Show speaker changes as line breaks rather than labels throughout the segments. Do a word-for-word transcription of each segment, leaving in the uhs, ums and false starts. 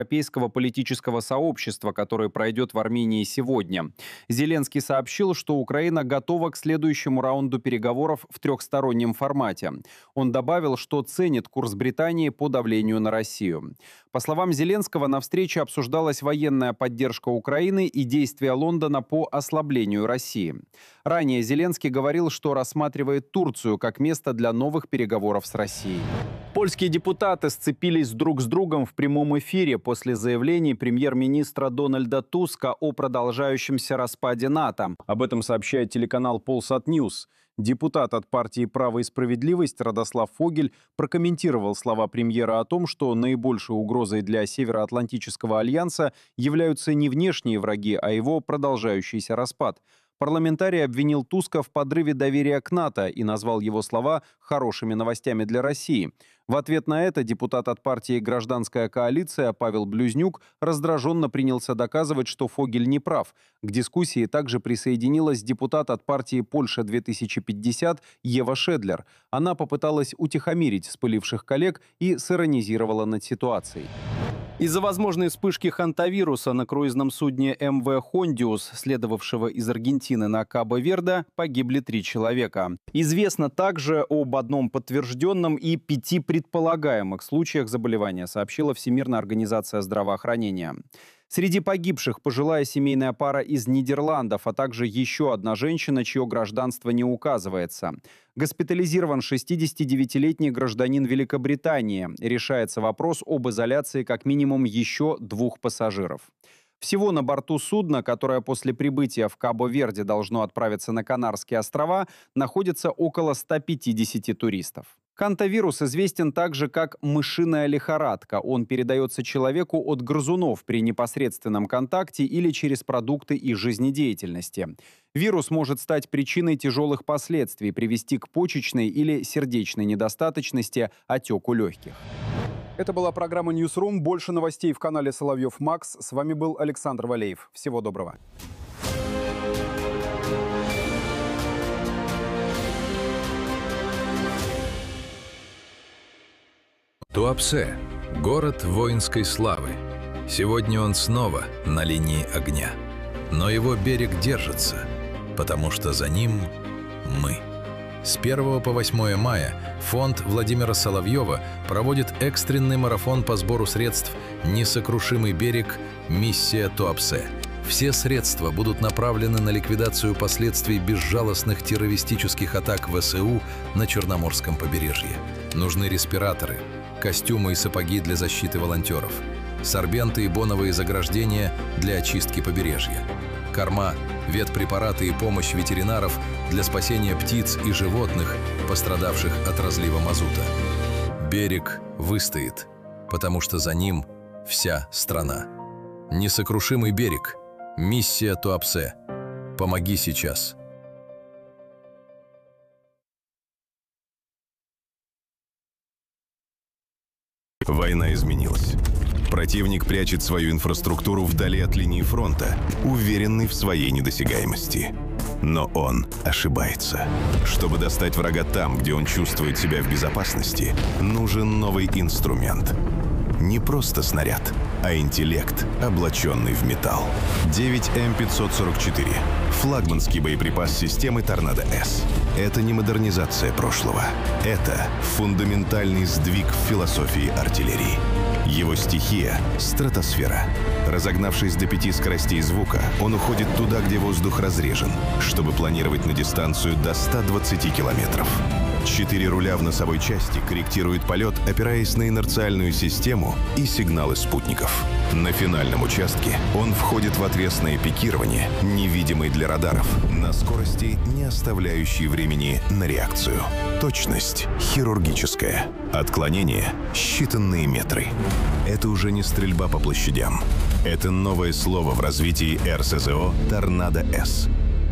европейского политического сообщества, который пройдет в Армении сегодня. Зеленский сообщил, что Украина готова к следующему раунду переговоров в трехстороннем формате. Он добавил, что ценит курс Британии по давлению на Россию. По словам Зеленского, на встрече обсуждалась военная поддержка Украины и действия Лондона по ослаблению России. Ранее Зеленский говорил, что рассматривает Турцию как место для новых переговоров с Россией. Польские депутаты сцепились друг с другом в прямом эфире после заявлений премьер-министра Дональда Туска о продолжающемся распаде НАТО. Об этом сообщает телеканал Polsat News. Депутат от партии «Право и справедливость» Радослав Фогель прокомментировал слова премьера о том, что наибольшей угрозой для Североатлантического альянса являются не внешние враги, а его продолжающийся распад. Парламентарий обвинил Туска в подрыве доверия к НАТО и назвал его слова хорошими новостями для России. В ответ на это депутат от партии «Гражданская коалиция» Павел Блюзнюк раздраженно принялся доказывать, что Фогель не прав. К дискуссии также присоединилась депутат от партии «Польша-две тысячи пятьдесят» Ева Шедлер. Она попыталась утихомирить вспыливших коллег и сиронизировала над ситуацией. Из-за возможной вспышки хантавируса на круизном судне эм вэ «Хондиус», следовавшего из Аргентины на Кабо-Верде, погибли три человека. Известно также об одном подтвержденном и пяти предполагаемых случаях заболевания, сообщила Всемирная организация здравоохранения. Среди погибших пожилая семейная пара из Нидерландов, а также еще одна женщина, чье гражданство не указывается. Госпитализирован шестидесятидевятилетний гражданин Великобритании. Решается вопрос об изоляции как минимум еще двух пассажиров. Всего на борту судна, которое после прибытия в Кабо-Верде должно отправиться на Канарские острова, находится около ста пятидесяти туристов. Хантавирус известен также как мышиная лихорадка. Он передается человеку от грызунов при непосредственном контакте или через продукты их жизнедеятельности. Вирус может стать причиной тяжелых последствий, привести к почечной или сердечной недостаточности, отеку легких. Это была программа Newsroom. Больше новостей в канале Соловьев Макс. С вами был Александр Валеев. Всего доброго.
Туапсе – город воинской славы. Сегодня он снова на линии огня. Но его берег держится, потому что за ним мы. С первого по восьмое мая фонд Владимира Соловьева проводит экстренный марафон по сбору средств «Несокрушимый берег. Миссия Туапсе». Все средства будут направлены на ликвидацию последствий безжалостных террористических атак вэ эс у на Черноморском побережье. Нужны респираторы, костюмы и сапоги для защиты волонтеров, сорбенты и боновые заграждения для очистки побережья, корма, ветпрепараты и помощь ветеринаров для спасения птиц и животных, пострадавших от разлива мазута. Берег выстоит, потому что за ним вся страна. Несокрушимый берег. Миссия Туапсе. Помоги сейчас.
Война изменилась. Противник прячет свою инфраструктуру вдали от линии фронта, уверенный в своей недосягаемости. Но он ошибается. Чтобы достать врага там, где он чувствует себя в безопасности, нужен новый инструмент. Не просто снаряд, а интеллект, облаченный в металл. девять эм пятьсот сорок четыре. Флагманский боеприпас системы Торнадо-С. Это не модернизация прошлого. Это фундаментальный сдвиг в философии артиллерии. Его стихия — стратосфера. Разогнавшись до пяти скоростей звука, он уходит туда, где воздух разрежен, чтобы планировать на дистанцию до ста двадцати километров. Четыре руля в носовой части корректируют полет, опираясь на инерциальную систему и сигналы спутников. На финальном участке он входит в отвесное пикирование, невидимый для радаров, на скорости, не оставляющей времени на реакцию. Точность хирургическая. Отклонение — считанные метры. Это уже не стрельба по площадям. Это новое слово в развитии эр эс зэ о «Торнадо-С».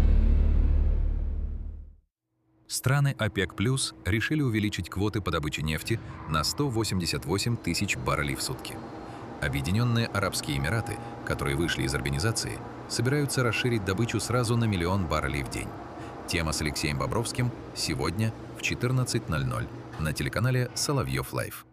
Страны ОПЕК+ решили увеличить квоты по добыче нефти на сто восемьдесят восемь тысяч баррелей в сутки. Объединенные Арабские Эмираты, которые вышли из организации, собираются расширить добычу сразу на миллион баррелей в день. Тема с Алексеем Бобровским сегодня в четырнадцать ноль ноль на телеканале Соловьев Лайв.